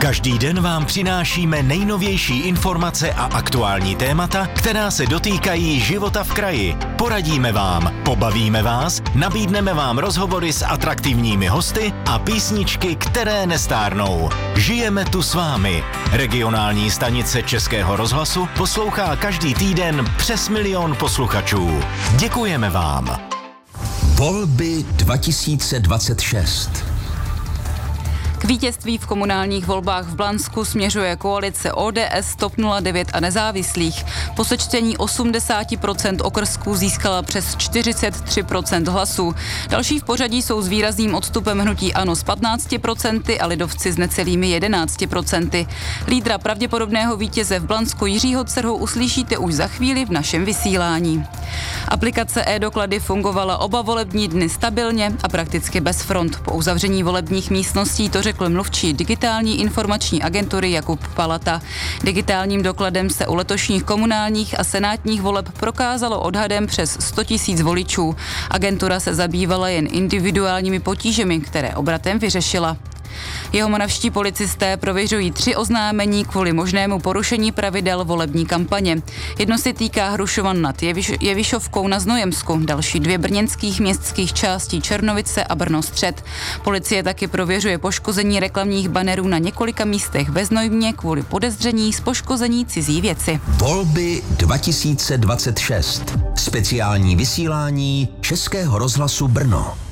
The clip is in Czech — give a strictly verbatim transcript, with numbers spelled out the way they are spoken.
Každý den vám přinášíme nejnovější informace a aktuální témata, která se dotýkají života v kraji. Poradíme vám, pobavíme vás, nabídneme vám rozhovory s atraktivními hosty a písničky, které nestárnou. Žijeme tu s vámi. Regionální stanice Českého rozhlasu poslouchá každý týden přes milion posluchačů. Děkujeme vám. Volby dva tisíce dvacet šest. K vítězství v komunálních volbách v Blansku směřuje koalice O D S, TOP nula devět a nezávislých. Po sečtení osmdesát procent okrsků získala přes čtyřicet tři procent hlasů. Další v pořadí jsou s výrazným odstupem hnutí ANO s patnácti procenty a lidovci s necelými jedenácti procenty. Lídra pravděpodobného vítěze v Blansku Jiřího Dcerhu uslyšíte už za chvíli v našem vysílání. Aplikace e-doklady fungovala oba volební dny stabilně a prakticky bez front. Po uzavření volebních místností to řekl mluvčí digitální informační agentury Jakub Palata. Digitálním dokladem se u letošních komunálních a senátních voleb prokázalo odhadem přes sto tisíc voličů. Agentura se zabývala jen individuálními potížemi, které obratem vyřešila. Jihomoravští policisté prověřují tři oznámení kvůli možnému porušení pravidel volební kampaně. Jedno se týká Hrušovan nad Jeviš- Jevišovkou na Znojemsku, další dvě brněnských městských částí Černovice a Brno střed. Policie taky prověřuje poškození reklamních banerů na několika místech ve Znojmě kvůli podezření z poškození cizí věci. Volby dva tisíce dvacet šest. Speciální vysílání Českého rozhlasu Brno.